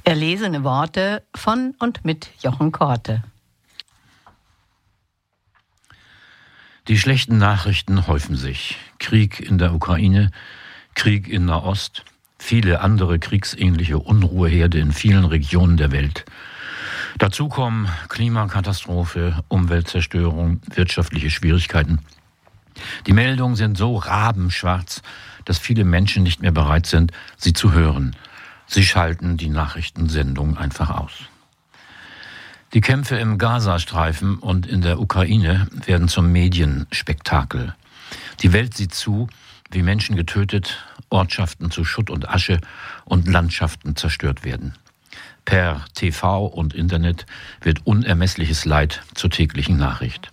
Erlesene Worte von und mit Jochen Korte. Die schlechten Nachrichten häufen sich. Krieg in der Ukraine, Krieg in Nahost, viele andere kriegsähnliche Unruheherde in vielen Regionen der Welt. Dazu kommen Klimakatastrophe, Umweltzerstörung, wirtschaftliche Schwierigkeiten. Die Meldungen sind so rabenschwarz, dass viele Menschen nicht mehr bereit sind, sie zu hören. Sie schalten die Nachrichtensendung einfach aus. Die Kämpfe im Gazastreifen und in der Ukraine werden zum Medienspektakel. Die Welt sieht zu, wie Menschen getötet, Ortschaften zu Schutt und Asche und Landschaften zerstört werden. Per TV und Internet wird unermessliches Leid zur täglichen Nachricht.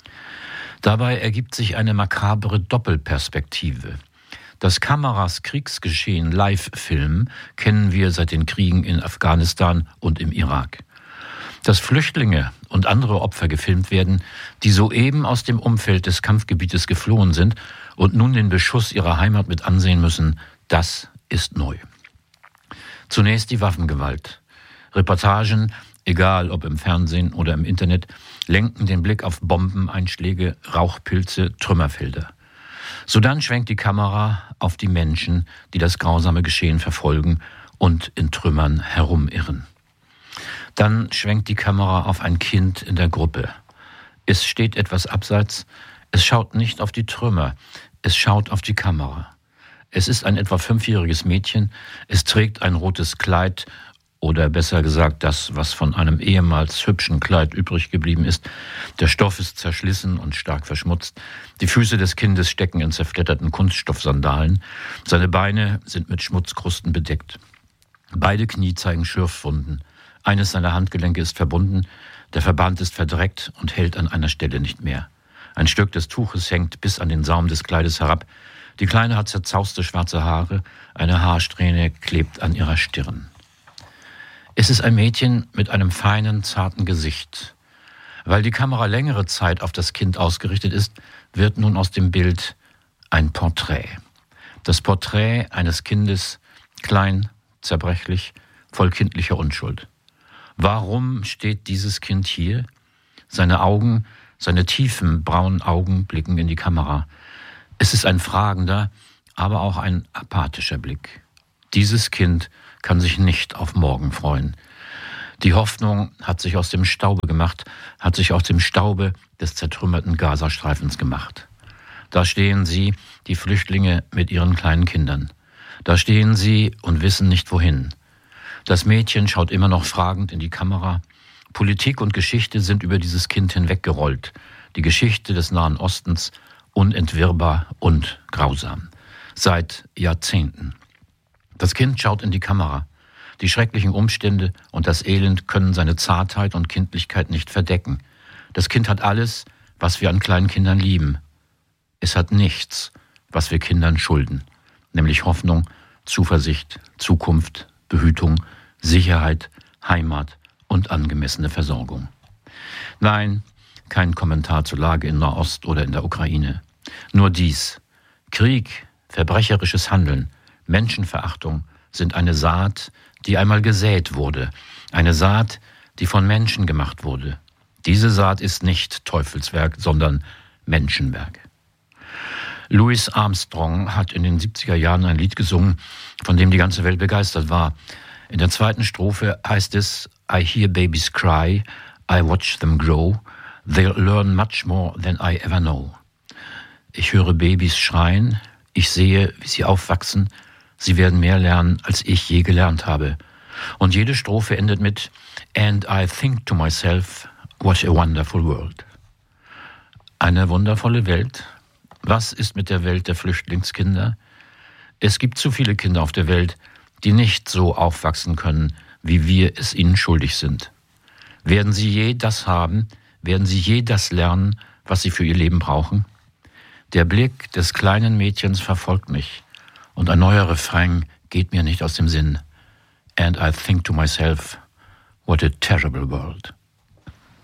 Dabei ergibt sich eine makabere Doppelperspektive. Das Kameras Kriegsgeschehen live filmen kennen wir seit den Kriegen in Afghanistan und im Irak. Dass Flüchtlinge und andere Opfer gefilmt werden, die soeben aus dem Umfeld des Kampfgebietes geflohen sind und nun den Beschuss ihrer Heimat mit ansehen müssen, das ist neu. Zunächst die Waffengewalt. Reportagen, egal ob im Fernsehen oder im Internet, lenken den Blick auf Bombeneinschläge, Rauchpilze, Trümmerfelder. Sodann schwenkt die Kamera auf die Menschen, die das grausame Geschehen verfolgen und in Trümmern herumirren. Dann schwenkt die Kamera auf ein Kind in der Gruppe. Es steht etwas abseits, es schaut nicht auf die Trümmer, es schaut auf die Kamera. Es ist ein etwa 5-jähriges Mädchen, es trägt ein rotes Kleid, oder besser gesagt das, was von einem ehemals hübschen Kleid übrig geblieben ist. Der Stoff ist zerschlissen und stark verschmutzt. Die Füße des Kindes stecken in zerfledderten Kunststoffsandalen. Seine Beine sind mit Schmutzkrusten bedeckt. Beide Knie zeigen Schürfwunden. Eines seiner Handgelenke ist verbunden, der Verband ist verdreckt und hält an einer Stelle nicht mehr. Ein Stück des Tuches hängt bis an den Saum des Kleides herab. Die Kleine hat zerzauste schwarze Haare, eine Haarsträhne klebt an ihrer Stirn. Es ist ein Mädchen mit einem feinen, zarten Gesicht. Weil die Kamera längere Zeit auf das Kind ausgerichtet ist, wird nun aus dem Bild ein Porträt. Das Porträt eines Kindes, klein, zerbrechlich, voll kindlicher Unschuld. Warum steht dieses Kind hier? Seine Augen, seine tiefen, braunen Augen blicken in die Kamera. Es ist ein fragender, aber auch ein apathischer Blick. Dieses Kind kann sich nicht auf morgen freuen. Die Hoffnung hat sich aus dem Staube gemacht, hat sich aus dem Staube des zertrümmerten Gazastreifens gemacht. Da stehen sie, die Flüchtlinge mit ihren kleinen Kindern. Da stehen sie und wissen nicht wohin. Das Mädchen schaut immer noch fragend in die Kamera. Politik und Geschichte sind über dieses Kind hinweggerollt. Die Geschichte des Nahen Ostens unentwirrbar und grausam. Seit Jahrzehnten. Das Kind schaut in die Kamera. Die schrecklichen Umstände und das Elend können seine Zartheit und Kindlichkeit nicht verdecken. Das Kind hat alles, was wir an kleinen Kindern lieben. Es hat nichts, was wir Kindern schulden, nämlich Hoffnung, Zuversicht, Zukunft, Behütung, Sicherheit, Heimat und angemessene Versorgung. Nein, kein Kommentar zur Lage in Nahost oder in der Ukraine. Nur dies: Krieg, verbrecherisches Handeln, Menschenverachtung sind eine Saat, die einmal gesät wurde. Eine Saat, die von Menschen gemacht wurde. Diese Saat ist nicht Teufelswerk, sondern Menschenwerk. Louis Armstrong hat in den 70er Jahren ein Lied gesungen, von dem die ganze Welt begeistert war. In der zweiten Strophe heißt es: I hear babies cry, I watch them grow, they'll learn much more than I ever know. Ich höre Babys schreien, ich sehe, wie sie aufwachsen, sie werden mehr lernen, als ich je gelernt habe. Und jede Strophe endet mit And I think to myself, what a wonderful world. Eine wundervolle Welt? Was ist mit der Welt der Flüchtlingskinder? Es gibt zu viele Kinder auf der Welt, die nicht so aufwachsen können, wie wir es ihnen schuldig sind. Werden sie je das haben? Werden sie je das lernen, was sie für ihr Leben brauchen? Der Blick des kleinen Mädchens verfolgt mich und ein neuer Refrain geht mir nicht aus dem Sinn. And I think to myself, what a terrible world.